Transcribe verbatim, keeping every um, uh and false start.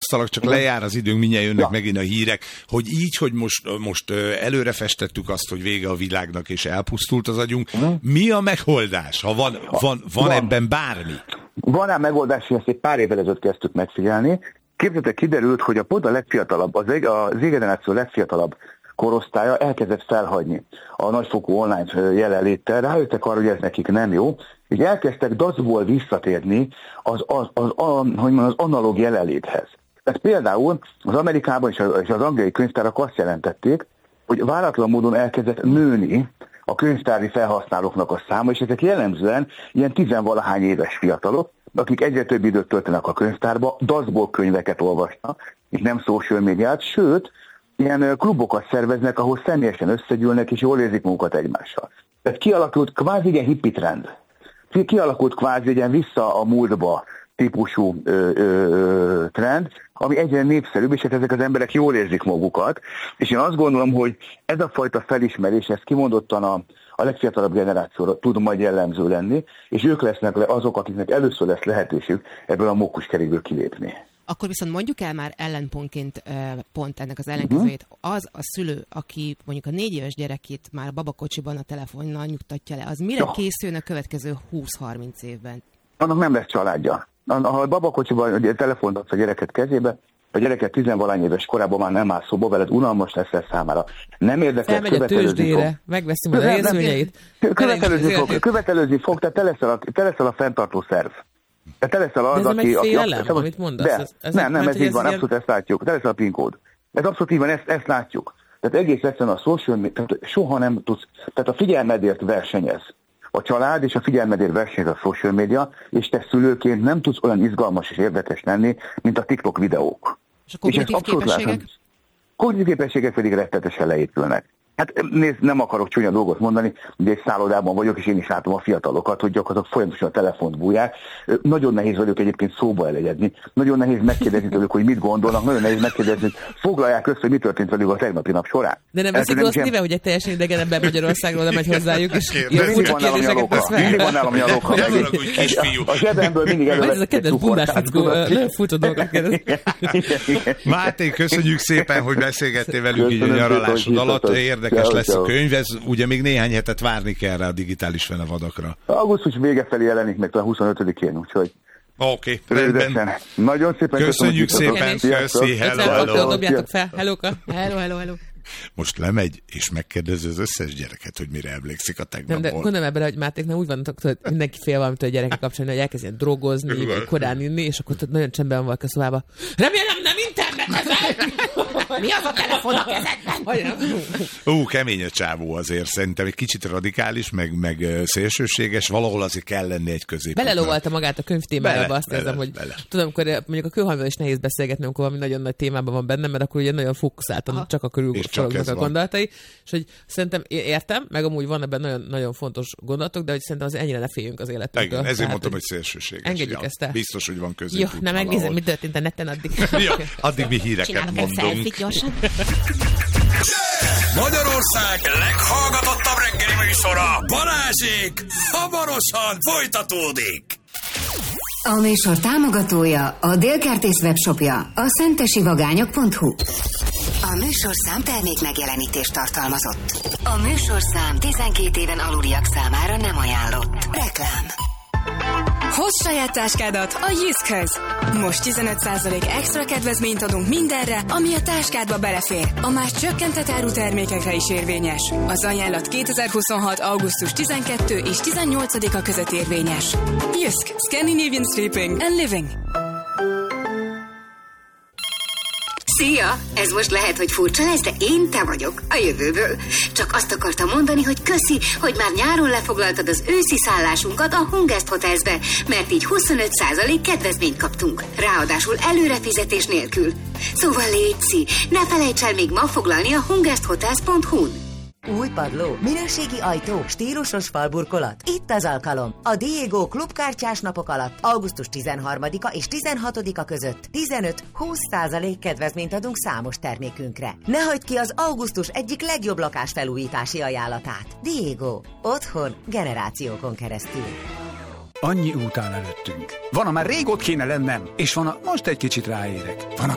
tapasztalak, csak lejár az időnk, mindjárt jönnek ja. megint a hírek, hogy így, hogy most, most előre festettük azt, hogy vége a világnak, és elpusztult az agyunk. Uh-huh. Mi a megoldás, ha van, van, van, van ebben bármi? Van ám megoldás, hogy ezt egy pár évvel ezelőtt kezdtük megfigyelni. Képzeljétek, kiderült, hogy a pont a legfiatalabb, az Z-generáció legfiatalabb korosztálya elkezdett felhagyni a nagyfokú online jelenléttel, rájöttek arra, hogy ez nekik nem jó, és elkezdtek dacból visszatérni az, az, az, az, hogy mondjam, az analóg jelenléthez. Tehát például az Amerikában és az angliai könyvtárak azt jelentették, hogy váratlan módon elkezdett nőni a könyvtári felhasználóknak a száma, és ezek jellemzően ilyen tizenvalahány éves fiatalok, akik egyre több időt töltenek a könyvtárba, dacból könyveket olvasnak, és nem social médiát, sőt, ilyen klubokat szerveznek, ahol személyesen összegyűlnek, és jól érzik magukat egymással. Tehát kialakult kvázi egy hippie trend. Kialakult kvázi egy ilyen vissza a múltba típusú ö, ö, trend, ami egyre népszerűbb, és ezek az emberek jól érzik magukat. És én azt gondolom, hogy ez a fajta felismerés, ez kimondottan a, a legfiatalabb generációra tud majd jellemző lenni, és ők lesznek azok, akiknek először lesz lehetőség ebből a mókuskerékből kilépni. Akkor viszont mondjuk el már ellenpontként pont ennek az ellenkezőjét. Az a szülő, aki mondjuk a négy éves gyerekét már a babakocsiban a telefonnal nyugtatja le, az mire ja. készül a következő húsz-harminc évben? Annak nem lesz családja. Ha a babakocsiban a telefont adsz a gyereket kezébe, a gyereket tizenvalány éves korában már nem áll szóba veled, unalmas lesz számára. Nem érdekel, felmegy a tőzsdére, megveszem a részvényeit. Követelőzni fog, követelőzni fog, tehát te leszel a, te leszel a fenntartó szerv. Tehát te leszel az, de ez aki... aki félelem, aki, amit mondasz? De, ez, ez nem, nem, mert, ez így ez van, ilyen... abszolút ezt látjuk. Te leszel a PIN kód. Ez abszolút így van, ezt, ezt látjuk. Tehát egész egyszerűen a social media, tehát soha nem tudsz, tehát a figyelmedért versenyez. A család és a figyelmedért versenyez a social media, és te szülőként nem tudsz olyan izgalmas és érdekes lenni, mint a TikTok videók. És a kognitív képességek? Kognitív képességek pedig rettetesen leépülnek. Hát nézd, nem akarok csúnya dolgot mondani, ugye egy szállodában vagyok, és én is látom a fiatalokat, hogy gyakorlatilag folyamatosan a telefont bújják. Nagyon nehéz velük egyébként szóba elegyedni. Nagyon nehéz megkérdezni tőlük, hogy mit gondolnak, nagyon nehéz megkérdezni, hogy foglalják össze, hogy mi történt velük a tegnapi nap során. De nem veszik rossz néve, hogy egy teljesen idegen ember Magyarországról nem megy hozzájuk, és ilyen furcsa kérdéseket tesz fel. Mindig van nálam a lóka. A zsebemből mindig elővesz. Ez a kedves bundás fickó, nagyon furcsa dolgokat kérdez. Máté, köszönjük szépen, hogy beszélgettél velünk így a nyaralásod alatt. Érdekes lesz a könyv, ez ugye még néhány hetet várni kell rá a digitális fenevadakra. Augusztus vége felé jelenik meg, a huszonötödikén, úgyhogy oké, okay, rendben. Nagyon szépen köszönjük szépen, köszi, hello, hello. Dobjátok fel, hellóka. Hello, hello, hello. Most lemegy, és megkérdezi az összes gyereket, hogy mire emlékszik a tegnapból. Nem, de gondolom ebben, hogy Mátéknál úgy van, hogy mindenki fél valamitől a gyerekek kapcsolatban, hogy elkezdjen drogozni, vagy korán inni, és akkor nagyon csendben van a szobában. Remélem nem internetezel! Mi az a telefon a kezedben? Ó, kemény a csávó azért, szerintem egy kicsit radikális, meg, meg szélsőséges, valahol azért kell lenni egy középpontnak. Belelóvalta magát a könyvtémájába, azt bele, érzem, hogy bele. tudom, amikor mondjuk a kőhalmon is nehéz beszélgetni, amikor valami nagyon nagy témában van bennem, mert akkor ugye nagyon fókuszáltan csak a körül forognak a gondolatai, és hogy szerintem értem, meg amúgy van ebben nagyon, nagyon fontos gondolatok, de hogy szerintem az ennyire ne féljünk az életünkről. Igen, ezért tehát, mondtam, hogy szélsőséges. Engedjük ja. ezt el. Biztos, hogy van középút. Jó, nem megnézem, mi történt a neten addig. Ja, addig mi híreket mondunk. Magyarország leghallgatottabb reggeli műsora, Balázsék, hamarosan folytatódik. A műsor támogatója a Dél-Kertész webshopja, a szentesivagányok pont hu. A műsorszám termék megjelenítést tartalmazott. A műsorszám tizenkét éven aluliak számára nem ajánlott. Reklám. Hozz saját táskádat a Jyskhez! Most tizenöt százalék extra kedvezményt adunk mindenre, ami a táskádba belefér. A más csökkentett áru termékekre is érvényes. Az ajánlat kétezer-huszonhat. augusztus tizenkettedike és tizennyolcadika között érvényes. Jysk. Scandinavian Sleeping and Living. Szia! Ez most lehet, hogy furcsa lesz, de én te vagyok, a jövőből. Csak azt akartam mondani, hogy köszi, hogy már nyáron lefoglaltad az őszi szállásunkat a Hungest Hotelsbe, mert így huszonöt százalék kedvezményt kaptunk. Ráadásul előrefizetés nélkül. Szóval létszi, ne felejts el még ma foglalni a hungesthotels pont hu-n. Új padló, minőségi ajtó, stílusos falburkolat. Itt az alkalom. A Diego klubkártyás napok alatt augusztus tizenharmadika és tizenhatodika között tizenöt-húsz százalék kedvezményt adunk számos termékünkre. Ne hagyd ki az augusztus egyik legjobb lakásfelújítási ajánlatát. Diego. Otthon generációkon keresztül. Annyi után előttünk. Van, a már rég ott kéne lennem, és van, a most egy kicsit ráérek. Van, a